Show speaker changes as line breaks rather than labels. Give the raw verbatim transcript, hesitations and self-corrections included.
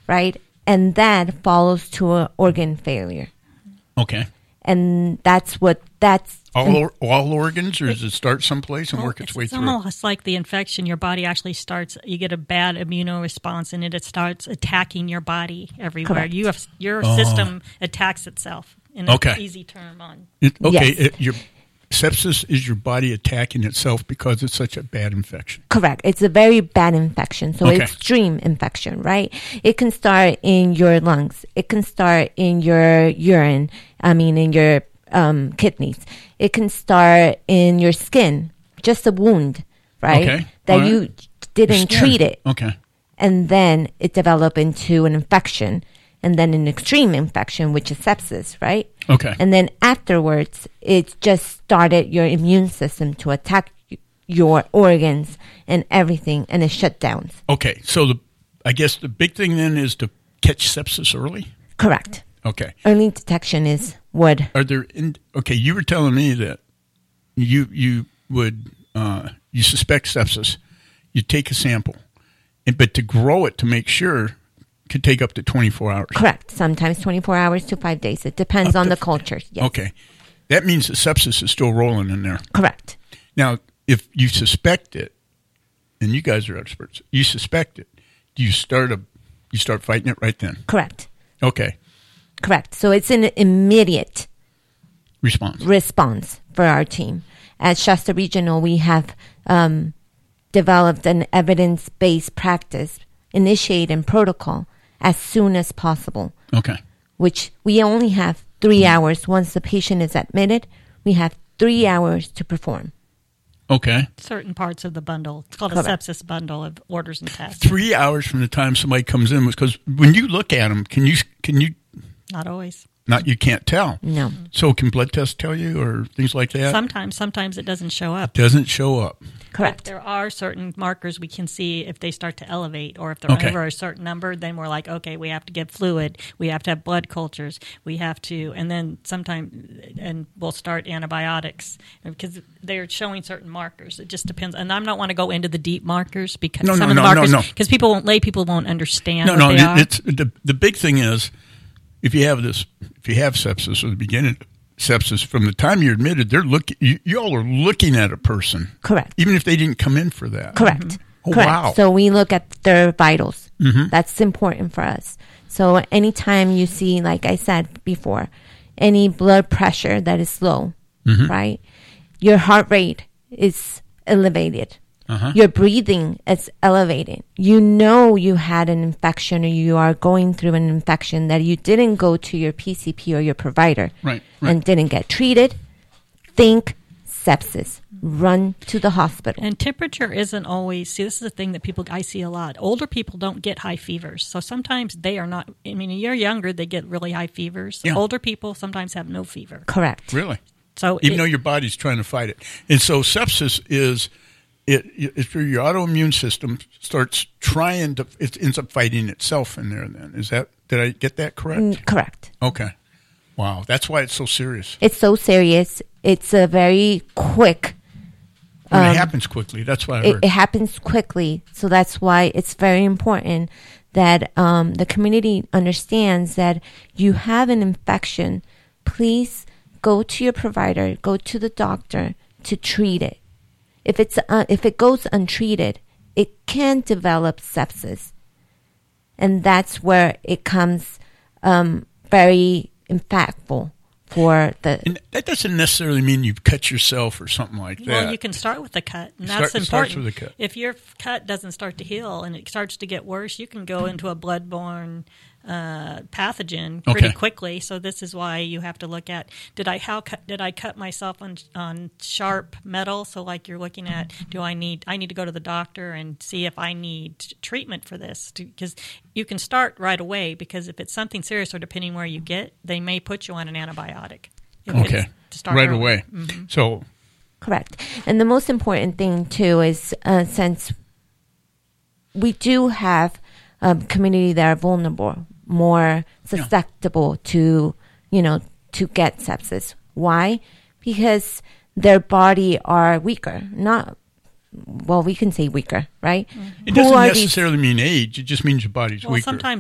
right? And that follows to an organ failure.
Okay.
And that's what that's
all or, all organs, or does it start someplace and
well,
work its,
it's,
way
it's
through?
It's almost like the infection. Your body actually starts. You get a bad immune response, and it, it starts attacking your body everywhere.
Correct.
You have your
Oh.
system attacks itself. In an
Okay.
easy term on.
It, okay.
Yes.
It, your sepsis is your body attacking itself because it's such a bad infection.
Correct. It's a very bad infection. So
Okay.
extreme infection, right? It can start in your lungs. It can start in your urine. I mean, in your um, kidneys. It can start in your skin, just a wound, right?
Okay.
That
All right.
you didn't
Skin.
treat it.
Okay.
And then it developed into an infection. And then an extreme infection, which is sepsis, right?
Okay.
And then afterwards, it just started your immune system to attack y- your organs and everything, and it shut down.
Okay. So the I guess the big thing then is to catch sepsis early.
Correct.
Okay.
Early detection is what.
Are there? In, okay. You were telling me that you you would uh, you suspect sepsis. You take a sample, and, but to grow it to make sure could take up to twenty-four hours.
Correct. Sometimes twenty-four hours to five days. It depends
Up
on
to
the
f-
culture. Yes.
Okay. That means the sepsis is still rolling in there.
Correct.
Now, if you suspect it, and you guys are experts, you suspect it, do you start a you start fighting it right then?
Correct.
Okay.
Correct. So it's an immediate
Response.
response for our team. At Shasta Regional, we have um, developed an evidence-based practice, initiating protocol as soon as possible,
Okay.
which we only have three hours. Once the patient is admitted, we have three hours to perform.
Okay.
Certain parts of the bundle. It's called
Correct.
a sepsis bundle of orders and tests.
Three hours from the time somebody comes in, because when you look at them, can you can you
Not always.
not you can't tell.
No.
So can blood tests tell you or things like that?
Sometimes, sometimes it doesn't show up.
Doesn't show up.
Correct.
But there are certain markers we can see if they start to elevate, or if they're
Okay.
over a certain number, then we're like, okay, we have to get fluid, we have to have blood cultures, we have to, and then sometimes, and we'll start antibiotics because they're showing certain markers. It just depends, and I don't want to go into the deep markers because
No,
some
no,
of the
no, no,
markers,
no.
because people won't, lay people won't understand
No,
what
no.
they
It,
are.
it's the the big thing is if you have this, if you have sepsis at the beginning, sepsis from the time you're admitted, they're looking. You, you all are looking at a person,
Correct.
even if they didn't come in for that.
Correct.
Oh,
Correct.
wow.
So we look at their vitals.
Mhm.
That's important for us. So anytime you see, like I said before, any blood pressure that is low,
Mhm.
right? Your heart rate is elevated.
Uh-huh.
Your breathing is elevated. You know you had an infection or you are going through an infection that you didn't go to your P C P or your provider
Right, right.
and didn't get treated. Think sepsis. Run to the hospital.
And temperature isn't always, see, this is the thing that people, I see a lot. Older people don't get high fevers. So sometimes they are not, I mean, you're younger, they get really high fevers.
Yeah.
Older people sometimes have no fever.
Correct.
Really?
So
Even
it-
though your body's trying to fight it. And so sepsis is, it, it's where your autoimmune system starts trying to, it ends up fighting itself in there then. Is that, did I get that correct?
Mm, correct.
Okay. Wow. That's why it's so serious.
It's so serious. It's a very quick.
And
Um,
it happens quickly. That's what I
It,
heard.
it happens quickly, so that's why it's very important that um, the community understands that you have an infection. Please go to your provider, go to the doctor to treat it. If it's uh, if it goes untreated, it can develop sepsis, and that's where it comes um, very impactful for the.
And that doesn't necessarily mean you've cut yourself or something like that.
Well, you can start with the cut, and
It
that's
start- it starts
important.
with a cut.
If your cut doesn't start to heal and it starts to get worse, you can go into a bloodborne uh, pathogen pretty
Okay.
quickly. So this is why you have to look at: did I how cut, did I cut myself on on sharp metal? So like you're looking at, do I need I need to go to the doctor and see if I need treatment for this? Because you can start right away. Because if it's something serious, or depending where you get, they may put you on an antibiotic. If it's
Okay.
to start
Right
early.
away.
Mm-hmm.
So,
Correct. And the most important thing, too, is uh, since we do have a community that are vulnerable, more susceptible to, you know, to get sepsis. Why? Because their body are weaker. Not, well, we can say weaker, right?
it
Who
doesn't
are these-
necessarily mean age. It just means your body's
Well,
weaker.
sometimes